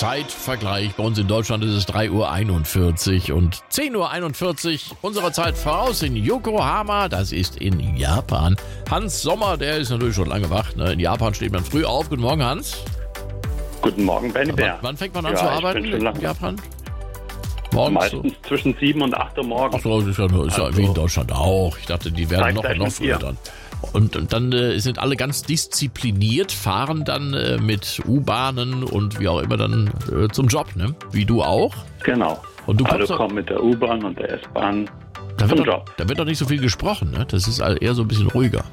Zeitvergleich. Bei uns in Deutschland ist es 3:41 Uhr und 10:41 Uhr unserer Zeit voraus in Yokohama. Das ist in Japan. Hans Sommer, der ist natürlich schon lange wach. Ne? In Japan steht man früh auf. Guten Morgen, Hans. Guten Morgen, Benny Bär. Wann fängt man an zu arbeiten in Japan? Morgens meistens so zwischen 7 und 8 Uhr morgens. Ach so, ist ja wie in Deutschland auch. Ich dachte, die werden noch früher dann. Und dann sind alle ganz diszipliniert, fahren dann mit U-Bahnen und wie auch immer dann zum Job, ne? Wie du auch? Genau. Und du kommen mit der U-Bahn und der S-Bahn zum Job. Da wird doch nicht so viel gesprochen, ne? Das ist eher so ein bisschen ruhiger.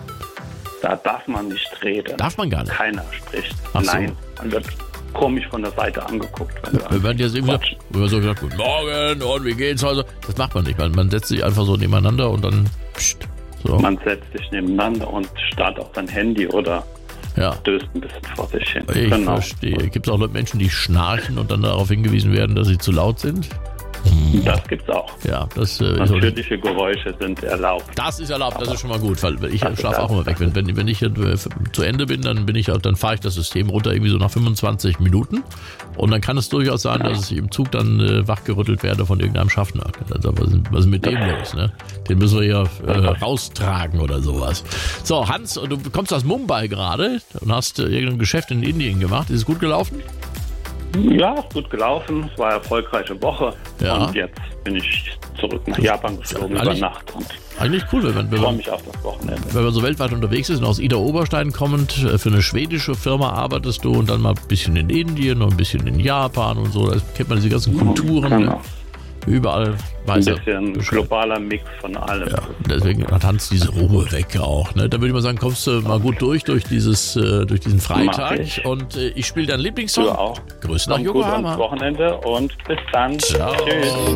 Da darf man nicht reden. Darf man gar nicht? Keiner spricht. Ach so. Nein, man wird komisch von der Seite angeguckt. Wir werden jetzt immer so gesagt, guten Morgen und wie geht's also? Das macht man nicht, man setzt sich einfach so nebeneinander und dann pst, so. Man setzt sich nebeneinander und starrt auf sein Handy oder stößt ein bisschen vor sich hin. Ich verstehe. Gibt es auch Menschen, die schnarchen und dann darauf hingewiesen werden, dass sie zu laut sind? Das gibt's auch. Ja, natürliche Geräusche sind erlaubt. Das ist erlaubt, das ist schon mal gut, weil ich schlafe auch immer weg. Wenn ich zu Ende bin, dann fahre ich das System runter irgendwie so nach 25 Minuten und dann kann es durchaus sein, dass ich im Zug dann wachgerüttelt werde von irgendeinem Schaffner. Also, was ist mit dem los? Ne? Den müssen wir ja raustragen oder sowas. So, Hans, du kommst aus Mumbai gerade und hast irgendein Geschäft in Indien gemacht. Ist es gut gelaufen? Ja, gut gelaufen. Es war eine erfolgreiche Woche. Ja. Und jetzt bin ich zurück nach Japan geflogen über Nacht. Und eigentlich cool, wenn freue mich auf das Wochenende. Wenn man so weltweit unterwegs ist und aus Idar-Oberstein kommend, für eine schwedische Firma arbeitest du und dann mal ein bisschen in Indien und ein bisschen in Japan und so. Da kennt man diese ganzen Kulturen. Genau. Überall weiß er. Ein bisschen globaler Mix von allem. Ja, deswegen hat Hans diese Ruhe weg auch. Ne? Da würde ich mal sagen, kommst du mal gut durch diesen Freitag. Und ich spiele dein Lieblingssong. Du auch. Grüße nach Yokohama. Gutes Wochenende und bis dann. Ciao. Tschüss.